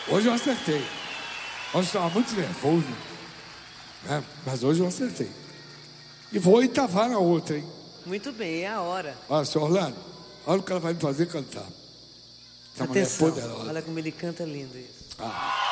Hoje eu acertei. Ontem eu estava muito nervoso, né? Mas hoje eu acertei. E vou Itavar na outra, hein? Muito bem, é a hora. Olha, senhor Orlando, olha o que ela vai me fazer cantar. Essa mulher é Atenção, poderosa. olha como ele canta lindo isso. Ah.